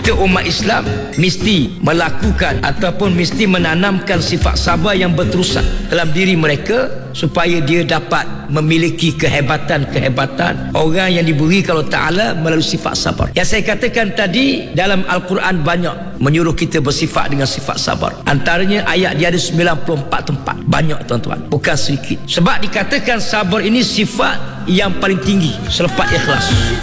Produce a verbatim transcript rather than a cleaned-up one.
Kita umat Islam mesti melakukan ataupun mesti menanamkan sifat sabar yang berterusan dalam diri mereka supaya dia dapat memiliki kehebatan-kehebatan orang yang diberi Allah Ta'ala melalui sifat sabar. Yang saya katakan tadi, dalam Al-Quran banyak menyuruh kita bersifat dengan sifat sabar. Antaranya ayat dia ada sembilan puluh empat tempat. Banyak tuan-tuan, bukan sedikit. Sebab dikatakan sabar ini sifat yang paling tinggi selepas ikhlas.